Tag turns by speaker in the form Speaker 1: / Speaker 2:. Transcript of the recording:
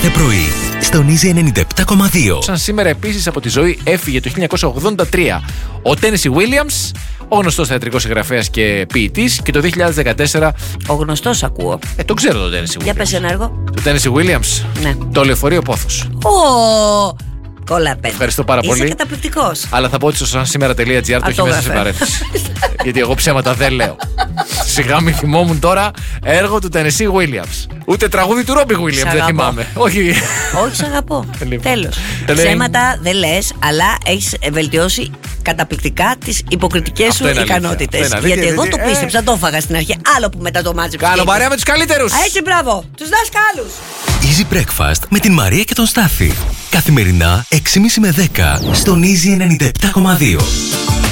Speaker 1: κάθε πρωί στον Easy 97,2.
Speaker 2: Σαν σήμερα επίσης από τη ζωή έφυγε το 1983 ο Τένεσι Βίλιαμς, ο γνωστός θεατρικός συγγραφέας και ποιητής, και το 2014.
Speaker 3: Ο γνωστός ακούω.
Speaker 2: Το ξέρω τον Τένεσι Βίλιαμς.
Speaker 3: Για πες ένα έργο.
Speaker 2: Το Τένεσι Βίλιαμς.
Speaker 3: Ναι.
Speaker 2: Το Λεωφορείο Πόθος.
Speaker 3: Κολαπέν.
Speaker 2: Ευχαριστώ πάρα πολύ.
Speaker 3: Είσαι καταπληκτικός.
Speaker 2: Αλλά θα πω ότι στο sansimera.gr το έχει μέσα σε παρέθεση. Γιατί εγώ ψέματα δεν λέω. Σιγά μη θυμόμουν τώρα έργο του Τένεσι Βίλιαμς. Ούτε τραγούδι του Ρόμπι Βίλιαμς δεν θυμάμαι. Όχι.
Speaker 3: Όχι, σ' αγαπώ. Τέλος. Ψέματα δεν λες, αλλά έχεις βελτιώσει καταπληκτικά τις υποκριτικές σου ικανότητες. Γιατί εγώ το πίστεψα, το έφαγα στην αρχή. Άλλο που μετά το μάτσεψα.
Speaker 2: Κάνω παρέα με τους καλύτερους.
Speaker 3: Έτσι, μπράβο. Τους δασκάλους.
Speaker 1: Easy Breakfast με την Μαρία και τον Στάφη. Καθημερινά 6.30 με 10 στον Easy 97,2.